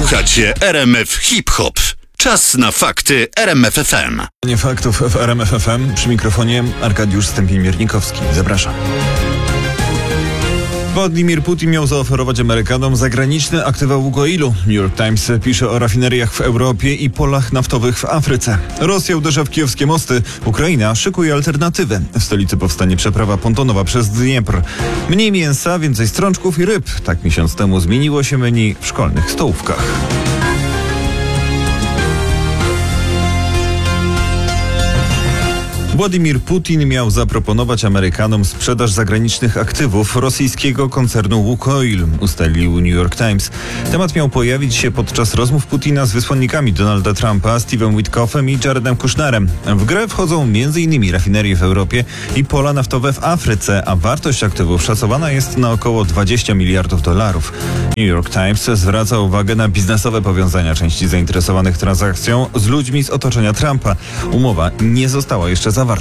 Słuchacie RMF Hip Hop. Czas na fakty RMF FM. Nie faktów w RMF FM. Przy mikrofonie Arkadiusz Stępień-Miernikowski. Zapraszam. Władimir Putin miał zaoferować Amerykanom zagraniczne aktywa Łukoilu. New York Times pisze o rafineriach w Europie i polach naftowych w Afryce. Rosja uderza w kijowskie mosty. Ukraina szykuje alternatywę. W stolicy powstanie przeprawa pontonowa przez Dniepr. Mniej mięsa, więcej strączków i ryb. Tak miesiąc temu zmieniło się menu w szkolnych stołówkach. Władimir Putin miał zaproponować Amerykanom sprzedaż zagranicznych aktywów rosyjskiego koncernu Łukoil, ustalił New York Times. Temat miał pojawić się podczas rozmów Putina z wysłannikami Donalda Trumpa, Steve'em Witkoffem i Jaredem Kushnerem. W grę wchodzą m.in. rafinerie w Europie i pola naftowe w Afryce, a wartość aktywów szacowana jest na około $20 miliardów. New York Times zwraca uwagę na biznesowe powiązania części zainteresowanych transakcją z ludźmi z otoczenia Trumpa. Umowa nie została jeszcze zawarta.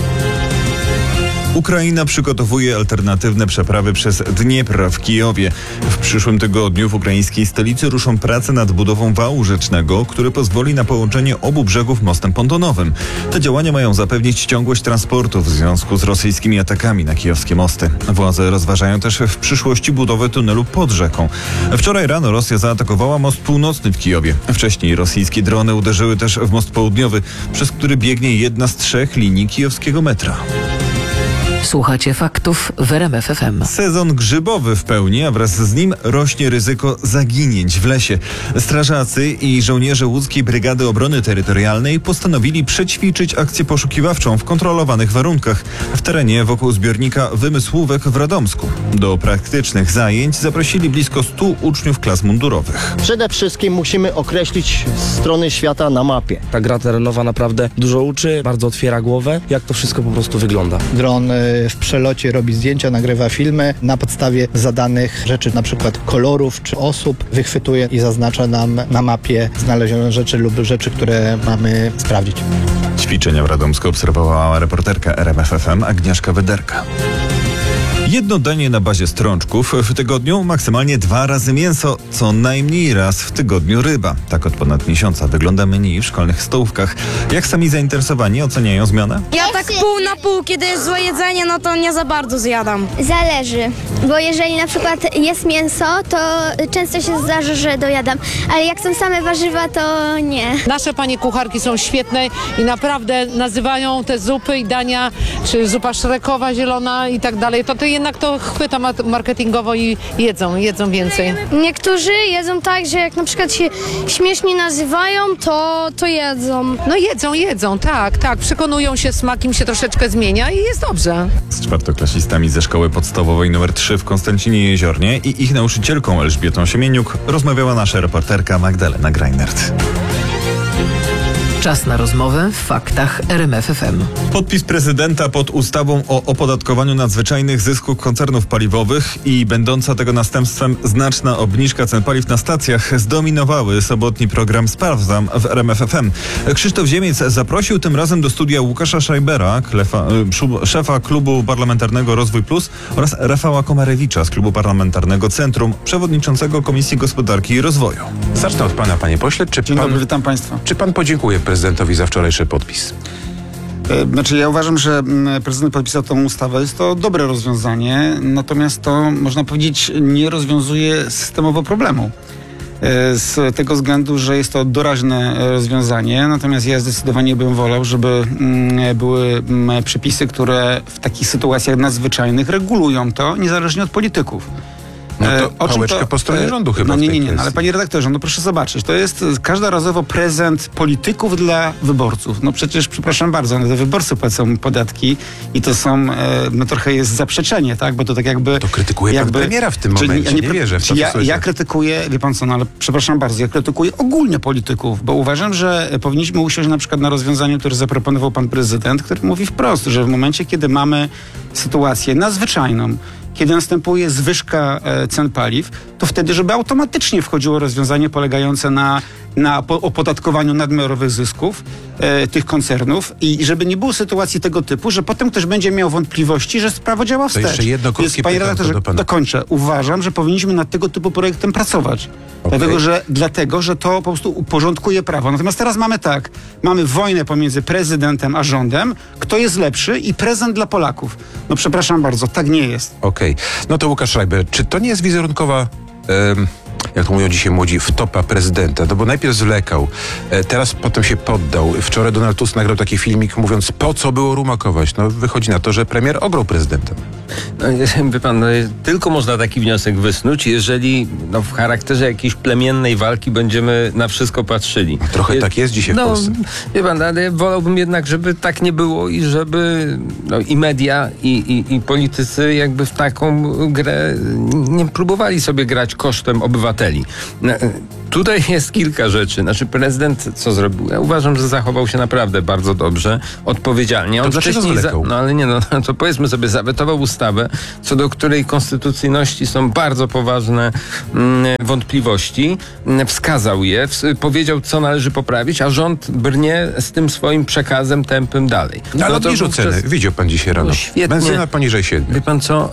Ukraina przygotowuje alternatywne przeprawy przez Dniepr w Kijowie. W przyszłym tygodniu w ukraińskiej stolicy ruszą prace nad budową wału rzecznego, który pozwoli na połączenie obu brzegów mostem pontonowym. Te działania mają zapewnić ciągłość transportu w związku z rosyjskimi atakami na kijowskie mosty. Władze rozważają też w przyszłości budowę tunelu pod rzeką. Wczoraj rano Rosja zaatakowała most północny w Kijowie. Wcześniej rosyjskie drony uderzyły też w most południowy, przez który biegnie jedna z 3 linii kijowskiego metra. Słuchacie faktów w RMF FM. Sezon grzybowy w pełni, a wraz z nim rośnie ryzyko zaginięć w lesie. Strażacy i żołnierze łódzkiej Brygady Obrony Terytorialnej postanowili przećwiczyć akcję poszukiwawczą w kontrolowanych warunkach w terenie wokół zbiornika Wymysłówek w Radomsku. Do praktycznych zajęć zaprosili blisko 100 uczniów klas mundurowych. Przede wszystkim musimy określić strony świata na mapie. Ta gra terenowa naprawdę dużo uczy, bardzo otwiera głowę, jak to wszystko po prostu wygląda. Dron w przelocie robi zdjęcia, nagrywa filmy. Na podstawie zadanych rzeczy, na przykład kolorów czy osób, wychwytuje i zaznacza nam na mapie znalezione rzeczy lub rzeczy, które mamy sprawdzić. Ćwiczenia w Radomsku obserwowała reporterka RMF FM Agnieszka Wederka. Jedno danie na bazie strączków w tygodniu, maksymalnie 2 razy mięso, co najmniej raz w tygodniu ryba. Tak od ponad miesiąca wygląda menu w szkolnych stołówkach. Jak sami zainteresowani oceniają zmianę? Ja tak pół na pół, kiedy jest złe jedzenie, no to nie za bardzo zjadam. Zależy, bo jeżeli na przykład jest mięso, to często się zdarza, że dojadam, ale jak są same warzywa, to nie. Nasze panie kucharki są świetne i naprawdę nazywają te zupy i dania, czy zupa szrekowa, zielona i tak dalej, to jednak to chwyta marketingowo i jedzą więcej. Niektórzy jedzą tak, że jak na przykład się śmiesznie nazywają, to jedzą. No jedzą, tak, przekonują się, smak im się troszeczkę zmienia i jest dobrze. Z czwartoklasistami ze szkoły podstawowej nr 3 w Konstancinie Jeziornie i ich nauczycielką Elżbietą Siemieniuk rozmawiała nasza reporterka Magdalena Greinert. Czas na rozmowę w faktach RMF FM. Podpis prezydenta pod ustawą o opodatkowaniu nadzwyczajnych zysków koncernów paliwowych i będąca tego następstwem znaczna obniżka cen paliw na stacjach zdominowały sobotni program Sprawdzam w RMF FM. Krzysztof Ziemiec zaprosił tym razem do studia Łukasza Schreibera, szefa klubu parlamentarnego Rozwój Plus, oraz Rafała Komarewicza z klubu parlamentarnego Centrum, przewodniczącego Komisji Gospodarki i Rozwoju. Zacznę od pana, panie pośle. Dzień dobry, witam państwa. Czy pan podziękuje prezydentowi za wczorajszy podpis? Znaczy, ja uważam, że prezydent podpisał tą ustawę. Jest to dobre rozwiązanie, natomiast to, można powiedzieć, nie rozwiązuje systemowo problemu. Z tego względu, że jest to doraźne rozwiązanie, natomiast ja zdecydowanie bym wolał, żeby były przepisy, które w takich sytuacjach nadzwyczajnych regulują to, niezależnie od polityków. No to pałeczkę po stronie rządu chyba. No nie, ale panie redaktorze, no proszę zobaczyć, to jest każdorazowo prezent polityków dla wyborców. No przecież, przepraszam bardzo, no to wyborcy płacą podatki i to są, no trochę jest zaprzeczenie, tak, bo to tak jakby... To krytykuje pan premiera w tym momencie, nie wierzę w to, ja krytykuję, wie pan co, no ale przepraszam bardzo, ja krytykuję ogólnie polityków, bo uważam, że powinniśmy usiąść na przykład na rozwiązaniu, które zaproponował pan prezydent, który mówi wprost, że w momencie, kiedy mamy sytuację nadzwyczajną, kiedy następuje zwyżka cen paliw, to wtedy, żeby automatycznie wchodziło rozwiązanie polegające na na opodatkowaniu nadmiarowych zysków tych koncernów i żeby nie było sytuacji tego typu, że potem ktoś będzie miał wątpliwości, że sprawa działa wstecz. To jeszcze jedno krótkie panie pytanko redaktorze, do pana. dokończę. Uważam, że powinniśmy nad tego typu projektem pracować. Dlatego, że to po prostu uporządkuje prawo. Natomiast teraz mamy wojnę pomiędzy prezydentem a rządem. Kto jest lepszy i prezent dla Polaków. No przepraszam bardzo, tak nie jest. Okej. No to Łukasz Schreiber, czy to nie jest wizerunkowa... jak to mówią dzisiaj młodzi, wtopa prezydenta, no bo najpierw zwlekał, teraz potem się poddał. Wczoraj Donald Tusk nagrał taki filmik mówiąc, po co było rumakować? No wychodzi na to, że premier ograł prezydentem. No, wie pan, tylko można taki wniosek wysnuć, jeżeli w charakterze jakiejś plemiennej walki będziemy na wszystko patrzyli. Trochę tak jest dzisiaj w Polsce. Wie pan, ale wolałbym jednak, żeby tak nie było i żeby i media, i politycy jakby w taką grę nie próbowali sobie grać kosztem obywateli. Tutaj jest kilka rzeczy. Znaczy prezydent co zrobił? Ja uważam, że zachował się naprawdę bardzo dobrze, odpowiedzialnie. To dlaczego zwlekał? To powiedzmy sobie, zawetował ustawę, co do której konstytucyjności są bardzo poważne wątpliwości. Wskazał je, powiedział, co należy poprawić, a rząd brnie z tym swoim przekazem tępym dalej. Ale obniżył ceny. Widział pan dzisiaj rano. Świetnie. Benzyna poniżej 7. Wie pan co?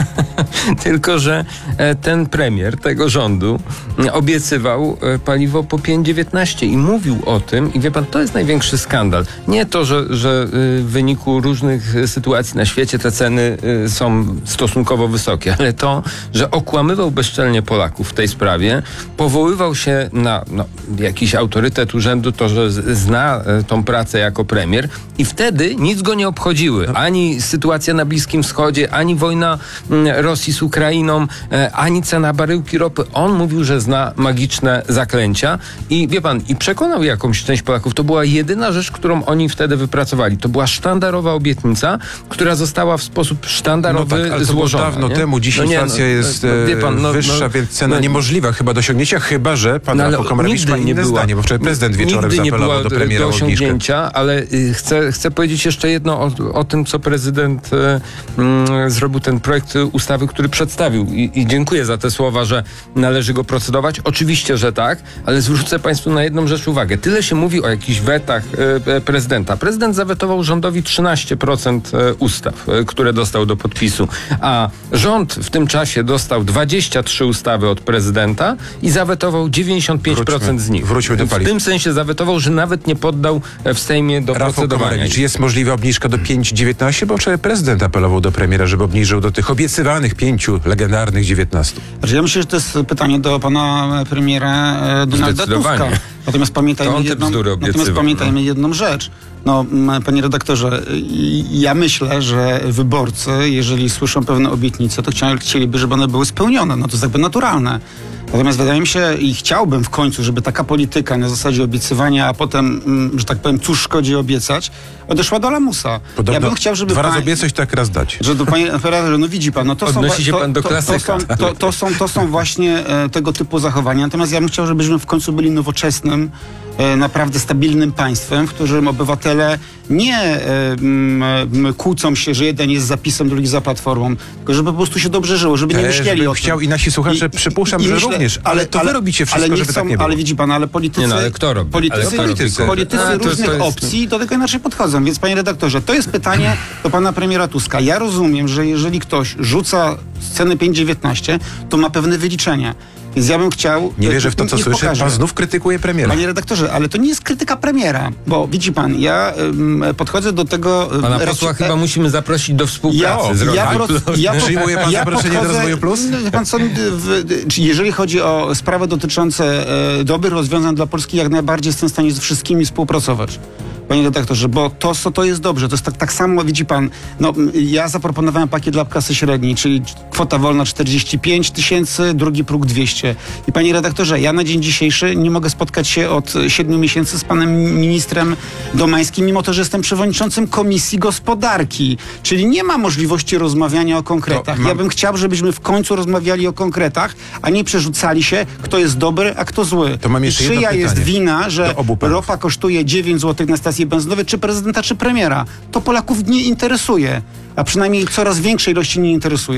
Tylko, że ten premier tego rządu obiecywał paliwo po 5,19 i mówił o tym i wie pan, to jest największy skandal. Nie to, że w wyniku różnych sytuacji na świecie te ceny są stosunkowo wysokie, ale to, że okłamywał bezczelnie Polaków w tej sprawie, powoływał się na jakiś autorytet urzędu, to, że zna tą pracę jako premier i wtedy nic go nie obchodziły. Ani sytuacja na Bliskim Wschodzie, ani wojna Rosji z Ukrainą, ani cena baryłki ropy. On mówił, że zna magiczne zaklęcia i wie pan, i przekonał jakąś część Polaków. To była jedyna rzecz, którą oni wtedy wypracowali. To była sztandarowa obietnica, która została w sposób sztandarowy ale złożona. To było dawno temu. Dziś inflacja jest wyższa, więc cena niemożliwa chyba do osiągnięcia, chyba że pan Rafał Komorowicz ma inne zdanie, bo wczoraj prezydent wieczorem zaapelował do premiera o osiągnięcia, ale chcę powiedzieć jeszcze jedno o tym, co prezydent zrobił, ten projekt ustawy, który przedstawił i dziękuję za te słowa, że należy go procedować. Oczywiście, że tak, ale zwrócę państwu na jedną rzecz uwagę. Tyle się mówi o jakichś wetach prezydenta. Prezydent zawetował rządowi 13% ustaw, które dostał do podpisu, a rząd w tym czasie dostał 23 ustawy od prezydenta i zawetował 95% z nich. Wróćmy do paliw. W tym sensie zawetował, że nawet nie poddał w Sejmie do procedowania. Czy jest możliwa obniżka do 5,19? Bo wczoraj prezydent apelował do premiera, żeby obniżył do tych obiecywanych 5 legendarnych 19. Ja myślę, że to jest pytanie do pana premiera Donalda Tuska. Natomiast pamiętajmy jedną rzecz. Panie redaktorze, ja myślę, że wyborcy, jeżeli słyszą pewne obietnice, to chcieliby, żeby one były spełnione. To jest jakby naturalne. Natomiast wydaje mi się i chciałbym w końcu, żeby taka polityka na zasadzie obiecywania, a potem, że tak powiem, cóż szkodzi obiecać, odeszła do lamusa. Podobno ja bym chciał, żeby dwa razy obiecać, tak raz dać. Że do panie redaktorze, widzi pan, odnosi się pan do klasyka. To są właśnie tego typu zachowania. Natomiast ja bym chciał, żebyśmy w końcu byli nowoczesnym, naprawdę stabilnym państwem, w którym obywatele nie kłócą się, że jeden jest za PiS-em, drugi za Platformą, tylko żeby po prostu się dobrze żyło, żeby nie myśleli o tym. Chciał i nasi słuchacze, przypuszczam, że również, ale wy robicie wszystko, żeby tak nie było. Ale widzi pan, ale politycy... ale kto robi? Politycy różnych opcji do tego inaczej podchodzą. Więc panie redaktorze, to jest pytanie do pana premiera Tuska. Ja rozumiem, że jeżeli ktoś rzuca scenę 5,19, to ma pewne wyliczenia. Więc ja bym chciał... Nie wierzę w to, co słyszę. Pan znów krytykuje premiera. Panie redaktorze, ale to nie jest krytyka premiera, bo widzi pan, ja podchodzę do tego... Pana posła chyba musimy zaprosić do współpracy. Przyjmuje pan zaproszenie do Rozwoju Plus? Pan jeżeli chodzi o sprawy dotyczące dobrych rozwiązań dla Polski, jak najbardziej jestem w stanie z wszystkimi współpracować. Panie redaktorze, bo to jest dobrze. To jest tak samo, widzi pan, ja zaproponowałem pakiet dla klasy średniej, czyli kwota wolna 45 000, drugi próg 200. I panie redaktorze, ja na dzień dzisiejszy nie mogę spotkać się od 7 miesięcy z panem ministrem Domańskim, mimo to, że jestem przewodniczącym Komisji Gospodarki. Czyli nie ma możliwości rozmawiania o konkretach. Ja bym chciał, żebyśmy w końcu rozmawiali o konkretach, a nie przerzucali się, kto jest dobry, a kto zły. To mam jeszcze I czyja jest wina, że ropa kosztuje 9 zł na stację benzynowej, czy prezydenta, czy premiera. To Polaków nie interesuje, a przynajmniej coraz większej ilości nie interesuje.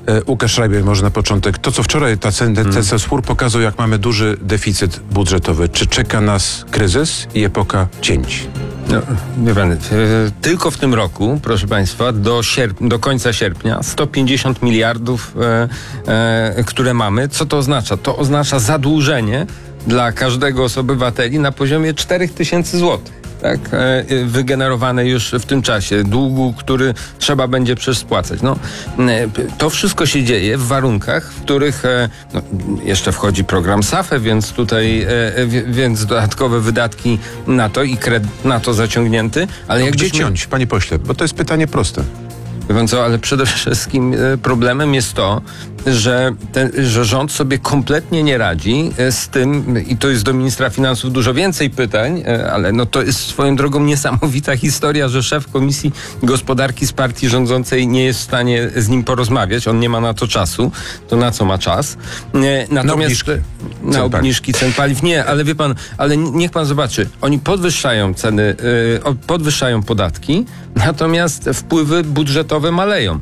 Łukasz Schreiber, może na początek. To, co wczoraj ten spór pokazał, jak mamy duży deficyt budżetowy. Czy czeka nas kryzys i epoka cięć? No, wie pan, tylko w tym roku, proszę państwa, do końca sierpnia 150 miliardów, które mamy. Co to oznacza? To oznacza zadłużenie dla każdego z obywateli na poziomie 4000 złotych. Tak, wygenerowane już w tym czasie, długu, który trzeba będzie spłacać. No, to wszystko się dzieje w warunkach, w których jeszcze wchodzi program SAFE, więc tutaj więc dodatkowe wydatki na to i kredyt na to zaciągnięty. Ale gdzie ciąć, panie pośle? Bo to jest pytanie proste. Wie pan co, ale przede wszystkim problemem jest to, że rząd sobie kompletnie nie radzi z tym, i to jest do ministra finansów dużo więcej pytań, ale no to jest swoją drogą niesamowita historia, że szef Komisji Gospodarki z partii rządzącej nie jest w stanie z nim porozmawiać, on nie ma na to czasu, to na co ma czas? Natomiast na obniżki cen paliw nie, ale wie pan, ale niech pan zobaczy, oni podwyższają ceny, podwyższają podatki, natomiast wpływy budżetowe maleją.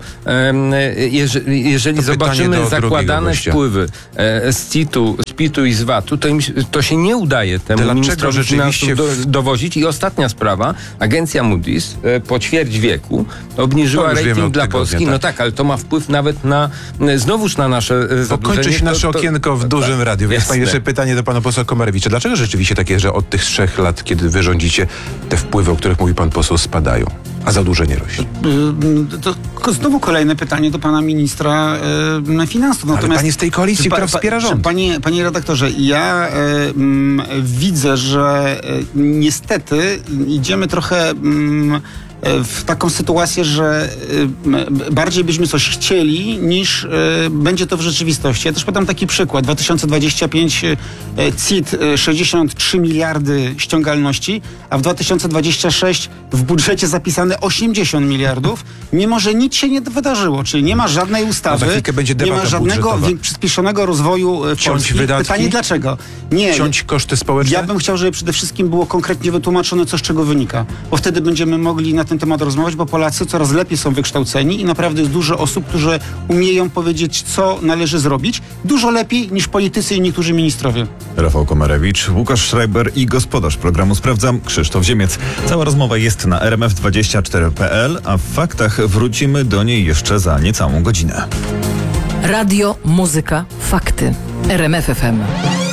Jeżeli zobaczymy zakładane wpływy z CIT-u, z PIT-u i z VAT-u, to się nie udaje temu ministrowi finansów dowozić. I ostatnia sprawa, agencja Moody's po ćwierć wieku obniżyła rating dla Polski. No tak, ale to ma wpływ nawet znowuż na nasze zadłużenie. Kończy się nasze okienko w dużym radiu. Więc pani, jeszcze pytanie do pana posła Komarewicza. Dlaczego rzeczywiście takie, że od tych 3 lat, kiedy wy rządzicie, te wpływy, o których mówi pan poseł, spadają, a zadłużenie rośnie? To znowu kolejne pytanie do pana ministra finansów. Natomiast, ale pan jest z tej koalicji, która wspiera rząd. Panie redaktorze, ja widzę, że niestety idziemy trochę w taką sytuację, że bardziej byśmy coś chcieli, niż będzie to w rzeczywistości. Ja też podam taki przykład. 2025 CIT 63 miliardy ściągalności, a w 2026 w budżecie zapisane 80 miliardów, mimo że nic się nie wydarzyło, czyli nie ma żadnej ustawy, nie ma żadnego przyspieszonego rozwoju w Polsce. Pytanie dlaczego? Nie. Ciąć koszty społeczne? Ja bym chciał, żeby przede wszystkim było konkretnie wytłumaczone, co z czego wynika, bo wtedy będziemy mogli na ten temat rozmawiać, bo Polacy coraz lepiej są wykształceni i naprawdę jest dużo osób, którzy umieją powiedzieć, co należy zrobić, dużo lepiej niż politycy i niektórzy ministrowie. Rafał Komarewicz, Łukasz Schreiber i gospodarz programu Sprawdzam, Krzysztof Ziemiec. Cała rozmowa jest na rmf24.pl, a w faktach wrócimy do niej jeszcze za niecałą godzinę. Radio, muzyka, fakty. RMF FM.